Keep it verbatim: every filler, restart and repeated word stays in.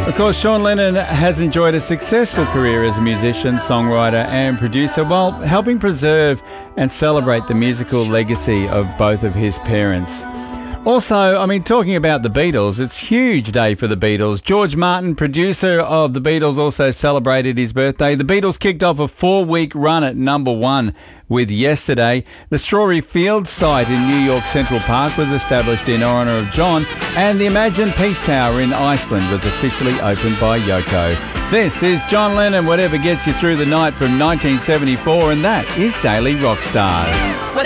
Of course, Sean Lennon has enjoyed a successful career as a musician, songwriter and producer while helping preserve and celebrate the musical legacy of both of his parents. Also, I mean, talking about the Beatles, it's a huge day for the Beatles. George Martin, producer of the Beatles, also celebrated his birthday. The Beatles kicked off a four-week run at number one with Yesterday. The Strawberry Fields site in New York Central Park was established in honour of John, and the Imagine Peace Tower in Iceland was officially opened by Yoko. This is John Lennon, Whatever Gets You Through the Night from nineteen seventy-four, and that is Daily Rock Stars.